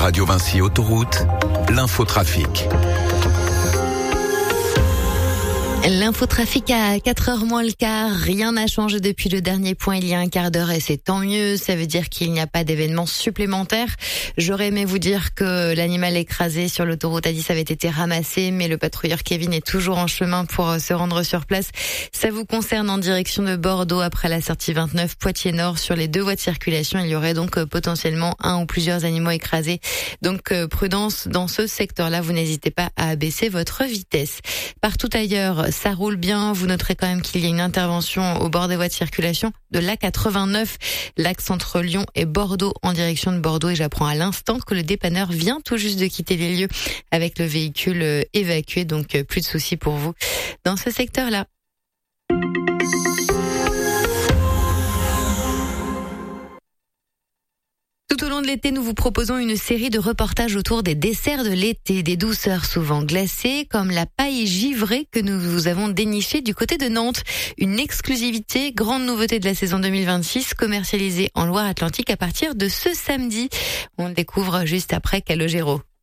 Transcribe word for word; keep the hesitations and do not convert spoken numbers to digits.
Radio Vinci Autoroute, l'infotrafic. L'infotrafic à quatre heures moins le quart, rien n'a changé depuis le dernier point il y a un quart d'heure et c'est tant mieux, ça veut dire qu'il n'y a pas d'événements supplémentaires. J'aurais aimé vous dire que l'animal écrasé sur l'autoroute A dix avait été ramassé, mais le patrouilleur Kevin est toujours en chemin pour se rendre sur place. Ça vous concerne en direction de Bordeaux après la sortie vingt-neuf Poitiers-Nord. Sur les deux voies de circulation, il y aurait donc potentiellement un ou plusieurs animaux écrasés. Donc prudence dans ce secteur-là, vous n'hésitez pas à abaisser votre vitesse. Partout ailleurs, ça roule bien. Vous noterez quand même qu'il y a une intervention au bord des voies de circulation de l'A quatre-vingt-neuf, l'axe entre Lyon et Bordeaux en direction de Bordeaux. Et j'apprends à l'instant que le dépanneur vient tout juste de quitter les lieux avec le véhicule évacué. Donc plus de soucis pour vous dans ce secteur-là. Tout au long de l'été, nous vous proposons une série de reportages autour des desserts de l'été, des douceurs souvent glacées, comme la paille givrée que nous vous avons dénichée du côté de Nantes. Une exclusivité, grande nouveauté de la saison deux mille vingt-six, commercialisée en Loire-Atlantique à partir de ce samedi. On le découvre juste après Calogero.